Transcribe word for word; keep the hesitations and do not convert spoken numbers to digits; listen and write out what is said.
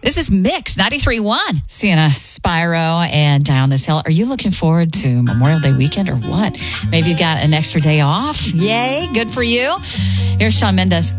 This is Mix ninety-three point one. Sienna Spyro and Down This Hill. Are you looking forward to Memorial Day weekend or what? Maybe you got an extra day off. Yay, good for you. Here's Shawn Mendes.